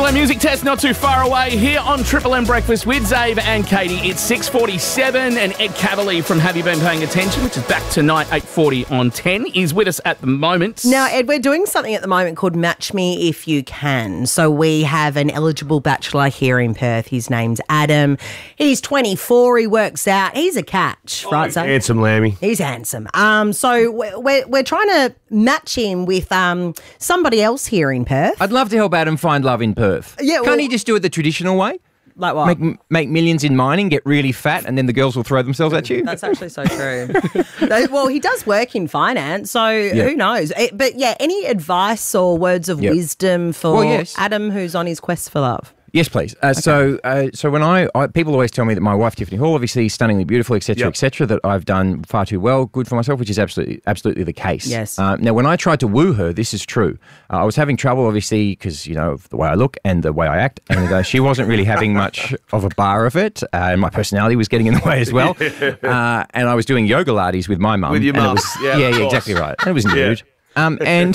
Hello, music test not too far away here on Triple M Breakfast with Zave and Katie. It's 6:47 and Ed Cavalier from Have You Been Paying Attention, which is back tonight, 8:40 on 10, is with us at the moment. Now, Ed, we're doing something at the moment called Match Me If You Can. So we have an eligible bachelor here in Perth. His name's Adam. He's 24. He works out. He's a catch, right, Zave? Handsome lammy. He's handsome. So we're trying to match him with somebody else here in Perth. I'd love to help Adam find love in Perth. Yeah, Can't he just do it the traditional way? Like what? Make millions in mining, get really fat, and then the girls will throw themselves at you? That's actually so true. Well, he does work in finance, so who knows? But yeah, any advice or words of wisdom for Adam who's on his quest for love? Yes, please. So when people always tell me that my wife, Tiffany Hall, obviously stunningly beautiful, etc., that I've done far too well, good for myself, which is absolutely the case. Yes. Now, when I tried to woo her, this is true. I was having trouble, obviously, because, of the way I look and the way I act, and she wasn't really having much of a bar of it, and my personality was getting in the way as well. And I was doing yoga lattes with my mum. With your mum. Yeah, exactly right. And it was nude. And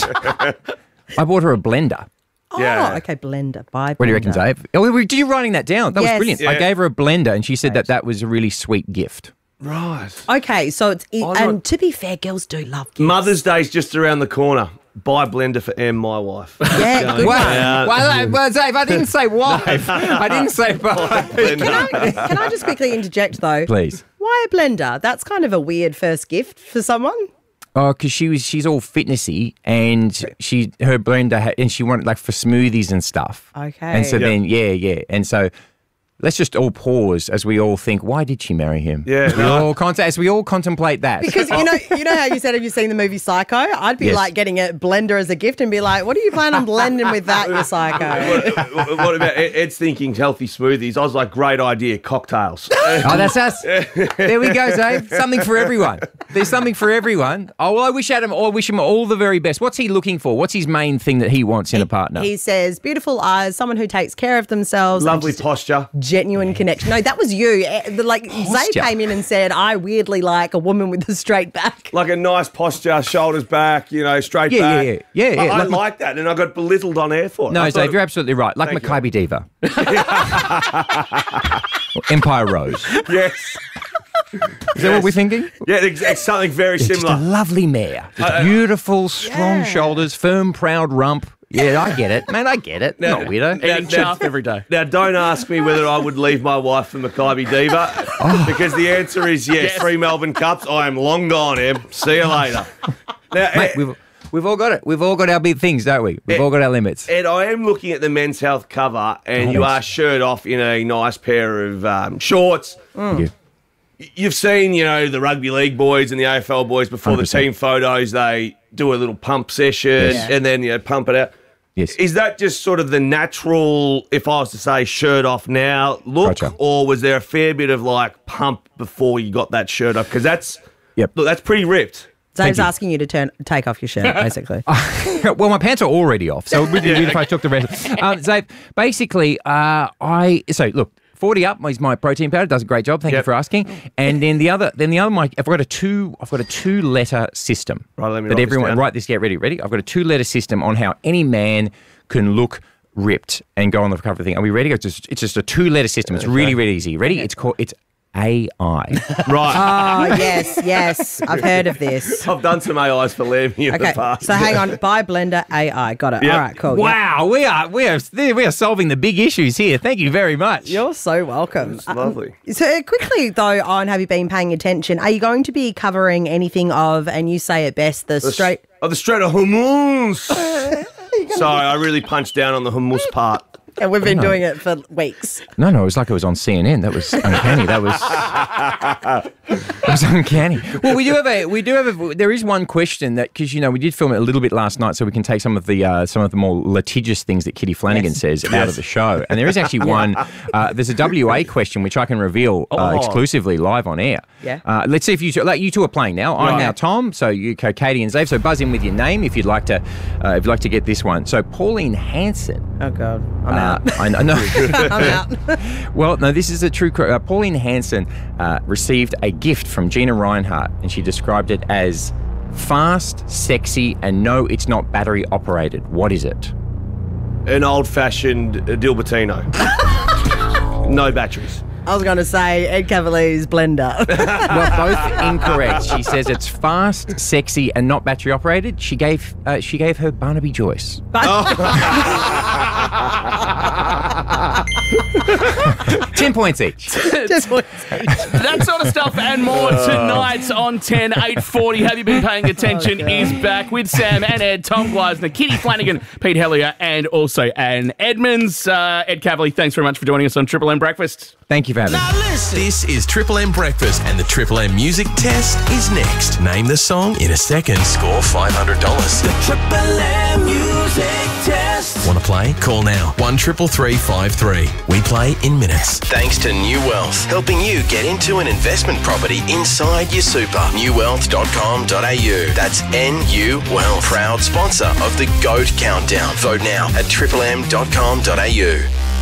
I bought her a blender. Okay, blender. Buy blender. What do you reckon, Dave? Oh, were you writing that down? That was brilliant. Yeah. I gave her a blender and she said that was a really sweet gift. Right. Okay, so and to be fair, girls do love gifts. Mother's Day's just around the corner. Buy a blender for Em, my wife. Yeah, good one. Well, Dave, I didn't say wife. I didn't say buy. Can I just quickly interject, though? Please. Why a blender? That's kind of a weird first gift for someone. Oh, because she's all fitnessy and her blender and she wanted like for smoothies and stuff. Okay. And so then and so let's just all pause as we all think, why did she marry him? Yeah. As we all contemplate that. Because you know how you said, have you seen the movie Psycho? I'd be like getting a blender as a gift and be like, what do you plan on blending with that, you psycho? What about Ed's thinking healthy smoothies? I was like, great idea, cocktails. Oh, that's us. There we go, Dave. Something for everyone. There's something for everyone. Oh, well, I wish him all the very best. What's he looking for? What's his main thing that he wants in a partner? He says, beautiful eyes, someone who takes care of themselves. Lovely posture. Genuine connection. No, that was you. Like, Zay came in and said, I weirdly like a woman with a straight back. Like a nice posture, shoulders back, straight back. Yeah. I like that, and I got belittled on air for it. No, Dave, you're absolutely right. Like Maccabi Diva. Empire Rose. Yes. Is that what we're thinking? Yeah, it's something very similar. Just a lovely mare. With beautiful, strong shoulders, firm, proud rump. Yeah, I get it. Man, I get it. Now, not weirdo. Eating chaff every day. Now, don't ask me whether I would leave my wife for Maccabi Diva because the answer is yes. 3 Melbourne Cups. I am long gone, Em. See you later. Now, Mate, we've all got it. We've all got our big things, don't we? We've all got our limits. Ed, I am looking at the Men's Health cover and you are shirt off in a nice pair of shorts. Thank you. You've seen, the rugby league boys and the AFL boys before 100%. The team photos, they do a little pump session and then, pump it out. Yes. Is that just sort of the natural, if I was to say shirt off now look, or was there a fair bit of pump before you got that shirt off? Because that's pretty ripped. Zave's asking you to take off your shirt, basically. Well, my pants are already off, so it would be weird if I took the rest. Zave, basically, look. 40 Up is my protein powder. Does a great job. Thank you for asking. And then the other, I've got a 2-letter system. Right, let me that everyone write this. Get ready. I've got a 2-letter system on how any man can look ripped and go on the cover thing. Are we ready? It's just a 2-letter system. It's really, really easy. Ready? It's AI. Right. Oh, yes. I've heard of this. I've done some AIs for Lemmy in the past. So hang on. Buy blender AI. Got it. Yep. All right, cool. Wow, we are solving the big issues here. Thank you very much. You're so welcome. It's lovely. So quickly, though, on Have You Been Paying Attention, are you going to be covering anything of, and you say it best, the straight... Oh, the straight of hummus. Sorry, I really punched down on the hummus part. And we've been doing it for weeks. No, it was like it was on CNN. That was uncanny. That was uncanny. Well, there is one question that, because, we did film it a little bit last night, so we can take some of the more litigious things that Kitty Flanagan says out of the show. And there is actually one, there's a WA question, which I can reveal exclusively live on air. Yeah. Let's see if you two are playing now. I'm now Tom, so you go Katie and Zave. So buzz in with your name if you'd like to get this one. So Pauline Hanson. Oh, God. I'm out. I know. I'm out. Well, no, this is a true... Pauline Hanson received a gift from Gina Reinhart, and she described it as fast, sexy, and no, it's not battery operated. What is it? An old-fashioned Dilbertino. No batteries. I was going to say Ed Cavalier's blender. Well, both incorrect. She says it's fast, sexy, and not battery operated. She gave her Barnaby Joyce. 10 points each. That sort of stuff and more tonight on 10, 8:40. Have you been paying attention? Is back with Sam and Ed, Tom Gleisner, Kitty Flanagan, Pete Hellier, and also Anne Edmonds. Ed Cavalier, thanks very much for joining us on Triple M Breakfast. Thank you for having me. This is Triple M Breakfast, and the Triple M music test is next. Name the song in a second. Score $500. The Triple M music test. Want to play? Call now. 133353. We play in minutes. Thanks to New Wealth, helping you get into an investment property inside your super. Newwealth.com.au. That's NU Wealth. Proud sponsor of the GOAT Countdown. Vote now at triplem.com.au.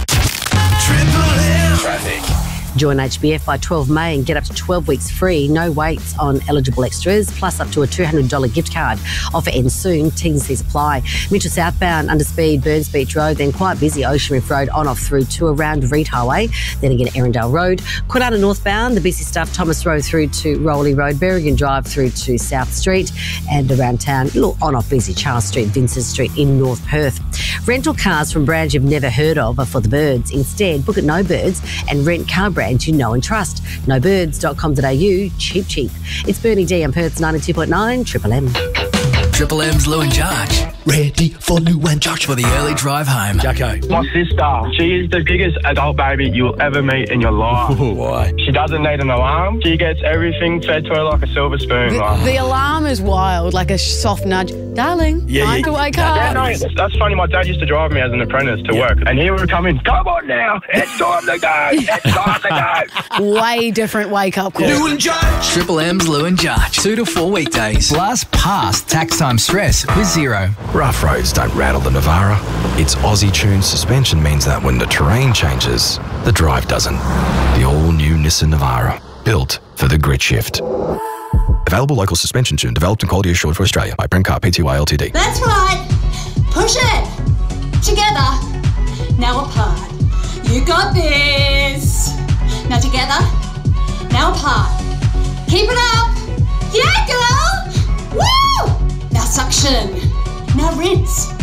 Triple M Traffic. Join HBF by 12 May and get up to 12 weeks free, no waits on eligible extras, plus up to a $200 gift card. Offer ends soon, T&Cs apply. Mitchell southbound, underspeed, Burns Beach Road, then quite busy Ocean Reef Road on off through to around Reed Highway, then again Erindale Road. Kwinana northbound, the busy stuff, Thomas Road through to Rowley Road, Berrigan Drive through to South Street, and around town, a little on off busy Charles Street, Vincent Street in North Perth. Rental cars from brands you've never heard of are for the birds. Instead, book at No Birds and rent car brands you know and trust. Nobirds.com.au, cheap. It's Bernie D on Perth's 92.9 Triple M. Triple M's Lou and Jarge. Ready for Lou and Jarge for the early drive home. Jacko. My sister, she is the biggest adult baby you'll ever meet in your life. Why? She doesn't need an alarm. She gets everything fed to her like a silver spoon. The alarm is wild, like a soft nudge. Darling, time to wake up. Yeah, no, that's funny. My dad used to drive me as an apprentice to work, and he would come in, come on now, it's time to go, it's time to go. Way different wake-up call. Lou and Jarge. Triple M's Lou and Jarge. 2 to 4 weekdays. Blast past tax time stress with Zero. Rough roads don't rattle the Navara. Its Aussie-tuned suspension means that when the terrain changes, the drive doesn't. The all-new Nissan Navara, built for the grit shift. Available local suspension tune, developed and quality assured for Australia by Brent Car Pty Ltd. That's right. Push it. Together. Now apart. You got this. Now together. Now apart. Keep it up. Yeah, girl. Woo! Now suction. Now rinse.